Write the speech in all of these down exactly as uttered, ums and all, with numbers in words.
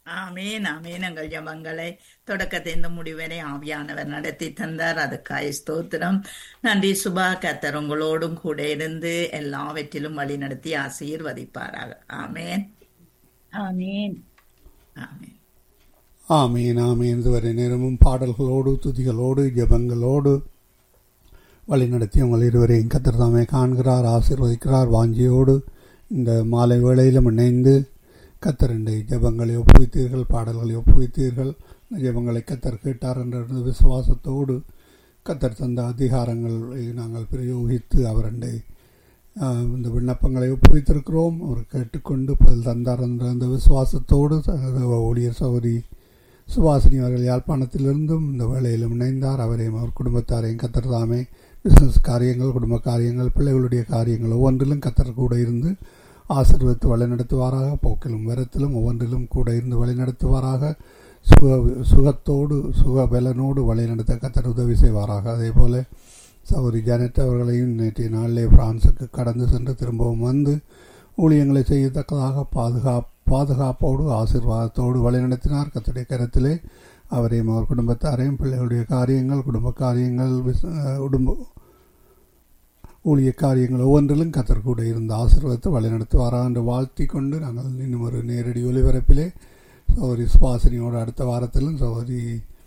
ஆமேன் ஆமேன். எங்கள் ஜபங்களை தொடக்கத்திலிருந்து முடிவரை ஆவியானவர் நடத்தி தந்தார். அதுக்காய் ஸ்தோத்திரம். நன்றி சுபா. கர்த்தர் உங்களோடும் கூட இருந்து எல்லாவற்றிலும் வழி நடத்தி ஆசீர்வதிப்பாராக. ஆமேன் ஆமேன். ஆமேன். ஆமீன் ஆமீன். இதுவரை நேரமும் பாடல்களோடு துதிகளோடு ஜெபங்களோடு வழிநடத்தி உங்கள் இருவரையும் கர்த்தர் தாமே காண்கிறார், ஆசீர்வதிக்கிறார். வாஞ்சியோடு இந்த மாலை வேளையிலும் இணைந்து கர்த்தருடைய ஜெபங்களை ஒப்புவித்தீர்கள், பாடல்களை ஒப்புவித்தீர்கள். ஜெபங்களை கர்த்தர் கேட்டார் என்ற விசுவாசத்தோடு கர்த்தர் தந்த அதிகாரங்களை நாங்கள் பிரயோகித்து அவருடைய இந்த விண்ணப்பங்களை ஒப்புவித்திருக்கிறோம். அவர் கேட்டுக்கொண்டு பதில் தந்தார் என்ற அந்த விசுவாசத்தோடு ஊழியர் சகோதரி சுபாசினி அவர்கள் யாழ்ப்பாணத்திலிருந்தும் இந்த வேளையிலும் இணைந்தார். அவரையும் அவர் குடும்பத்தாரையும் கர்த்தர் தாமே பிஸ்னஸ் காரியங்கள், குடும்ப காரியங்கள், பிள்ளைகளுடைய காரியங்கள் ஒவ்வொன்றிலும் கர்த்தர் கூட இருந்து ஆசீர்வதித்து வழிநடத்துவாராக. போக்கிலும் வரத்திலும் ஒவ்வொன்றிலும் கூட இருந்து வழிநடத்துவாராக. சுக சுகத்தோடு சுகபலனோடு வழிநடத்த கர்த்தர் உதவி செய்வாராக. அதே போல சகோதரி ஜானட் அவர்களையும் நேற்றைய நாளிலே பிரான்சுக்கு கடந்து சென்று திரும்பவும் வந்து ஊழியங்களை செய்யத்தக்கதாக பாதுகா பாதுகாப்போடு ஆசீர்வாதத்தோடு வழிநடத்தினார். கர்த்தருடைய கரத்திலே அவரையும் அவர் குடும்பத்தாரையும் பிள்ளைகளுடைய காரியங்கள், குடும்ப காரியங்கள், குடும்ப ஊழிய காரியங்கள் ஒவ்வொன்றிலும் கர்த்தர் கூட இருந்து ஆசீர்வாதத்தை வழிநடத்துவாராக என்று வாழ்த்தி கொண்டு நாங்கள் இன்னும் ஒரு நேரடி ஒலிபரப்பிலே சகோதரி சுபாசினியோடு அடுத்த வாரத்திலும் சகோதரி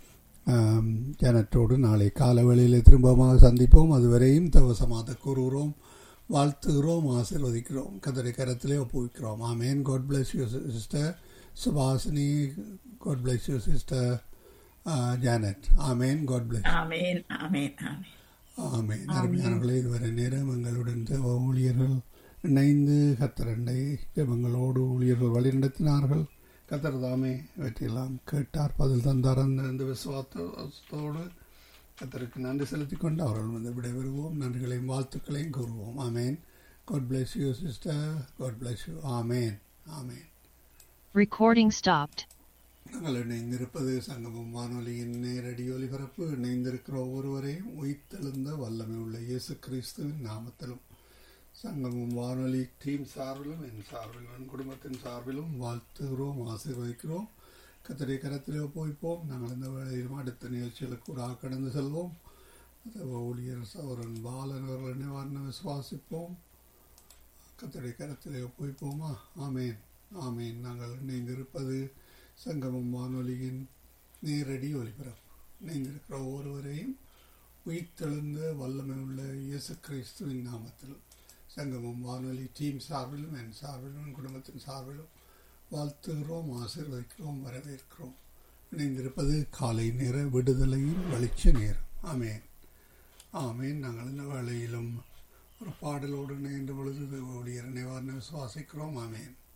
ஜானட்டோடு நாளை கால வேளையில் திரும்பமாக சந்திப்போம். அதுவரையும் தவசமாக கூறுகிறோம், வாழ்த்துகிறோம், ஆசீர்வதிக்கிறோம், கர்த்தருடைய கரத்திலே ஒப்புவிக்கிறோம். ஆமேன். God bless you sister Subhashini. God bless you sister Janet. Amen. God plus. ஆமேன் ஆமேன் ஆமேன் ஆமேன். அருமையானவர்களே, இதுவரை நேரம் எங்களுடன் ஊழியர்கள் இணைந்து கர்த்தரண்டை ஜெபங்களோடு ஊழியர்கள் வழிநடத்தினார்கள். கர்த்தர் தாமே இவற்றையெல்லாம் கேட்டார், பதில் தந்தார். அந்த விசுவாசத்தோடு கர்த்தருக்கு நன்றி செலுத்தி கொண்டு அவர்கள் வந்து விடைபெறுவோம். நன்றிகளையும் வாழ்த்துக்களையும் கூறுவோம். ஆமேன். God bless you sister. God bless you. Amen amen. Recording stopped. நாங்கள் இணைந்திருப்பது சங்கமம் வானொலியின் நேரடி ஒலிபரப்பு. இணைந்திருக்கிற ஒவ்வொருவரையும் உயிர்த்தெழுந்த வல்லமை உள்ள இயேசு கிறிஸ்துவின் நாமத்திலும் சங்கமம் வானொலி டீம் சார்பிலும் என் சார்பிலும் என் குடும்பத்தின் சார்பிலும் வாழ்த்துகிறோம், ஆசீர்வதிக்கிறோம். கர்த்தருடைய கரத்திலே ஒப்புவிப்போம். நாங்கள் இந்த வேளையிலும் அடுத்த நிகழ்ச்சிகளுக்கு கூட கடந்து செல்வோம். ஊழியர் சௌரன் பாலன் அவர்கள் நிவாரண விசுவாசிப்போம். கர்த்தருடைய கரத்திலே ஒப்புவிப்போமா? ஆமேன் ஆமேன். நாங்கள் இணைந்திருப்பது சங்கமம் வானொலியின் நேரடி ஒலிபரப்பு. இணைந்திருக்கிற ஒவ்வொருவரையும் உயிர்த்தெழுந்த வல்லமை உள்ள இயேசு கிறிஸ்துவின் நாமத்தில் சங்கமம் வானொலி டீம் சார்பிலும் என் சார்பிலும் என் குடும்பத்தின் சார்பிலும் வாழ்த்துகிறோம், ஆசீர்வதிக்கிறோம், வரவேற்கிறோம். இணைந்திருப்பது காலை நேர விடுதலையின் வெளிச்ச நேரம். ஆமேன் ஆமேன். நாங்கள் இந்த வேளையிலும் ஒரு பாடலோடு இணைந்த பொழுது ஊழியர் நிவாரண விசுவாசிக்கிறோம். ஆமேன்.